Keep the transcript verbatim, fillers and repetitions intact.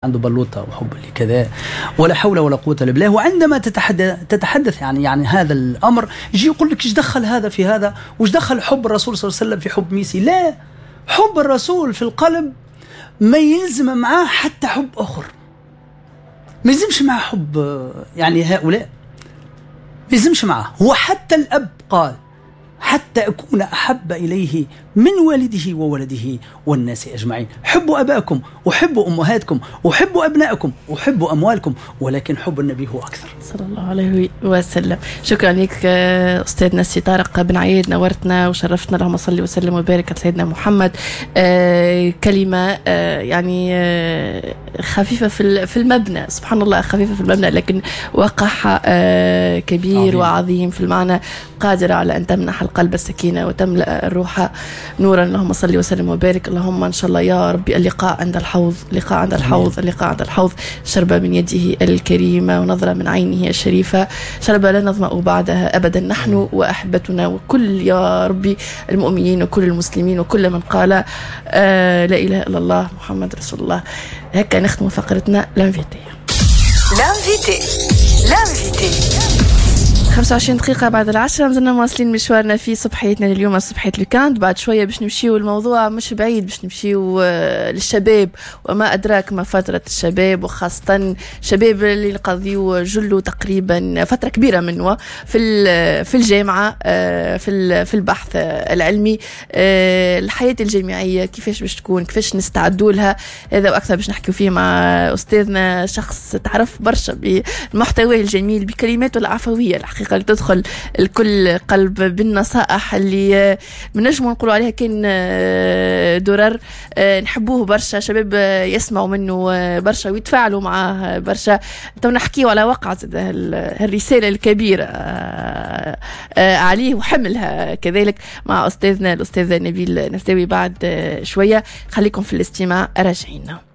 عنده بلوطة وحب لكذا ولا حول ولا قوة إلا بالله. وعندما تتحدث تتحدث يعني يعني هذا الأمر يجي يقول لك ايش دخل هذا في هذا، وايش دخل حب الرسول صلى الله عليه وسلم في حب ميسي؟ لا، حب الرسول في القلب ما يلزم معاه حتى حب آخر، ما يلزمش معاه حب يعني هؤلاء، ما يلزمش معاه. هو حتى الأب قال حتى أكون أحب إليه من والده وولده والناس أجمعين. حبوا أباكم وحبوا أمهاتكم وحبوا أبنائكم وحبوا أموالكم، ولكن حب النبي هو أكثر صلى الله عليه وسلم. شكرا لك أستاذنا السي طارق بن عياد، نورتنا وشرفتنا. اللهم صل وسلم وبارك على سيدنا محمد. آه كلمة آه يعني آه خفيفة في في المبنى، سبحان الله، خفيفة في المبنى لكن وقعها آه كبير عظيم. وعظيم في المعنى، قادرة على أن تمنح القلب السكينة وتملأ الروح نورا. اللهم صل وسلم وبارك. اللهم إن شاء الله يا ربي اللقاء عند الحوض، لقاء عند الحوض، اللقاء عند الحوض، شربة من يده الكريمة ونظرة من عينه الشريفة، شربة لا نظمأ بعدها أبدا نحن وأحبتنا وكل يا ربي المؤمنين وكل المسلمين وكل من قال آه لا إله إلا الله محمد رسول الله. هكا نختم فقرتنا لانفيتي لانفيتي لانفيتي خمسة وعشرين دقيقة بعد العشرة. مازلنا مواصلين مشوارنا في صبحيتنا لليوم، صبحية الويكاند. بعد شوية باش نمشيو، الموضوع مش بعيد، باش نمشيو للشباب وما أدراك ما فترة الشباب، وخاصة شباب اللي يقضيوا جلو تقريبا فترة كبيرة منه في في الجامعة، في في البحث العلمي، الحياة الجامعية كيفاش باش تكون، كيفاش نستعدوا لها. هذا وأكثر باش نحكيو فيه مع أستاذنا، شخص تعرف برشا بمحتواه الجميل بكلماته العفوية الحقيقة اللي تدخل الكل قلب، بالنصائح اللي بنجموا نقولوا عليها كان درر نحبوه برشا، شباب يسمعوا منه برشا ويتفاعلوا معاه برشا. تو نحكيو على وقعة الرسالة الكبيرة عليه وحملها كذلك مع أستاذنا الأستاذ نبيل نفتاوي بعد شوية. خليكم في الاستماع، راجعين.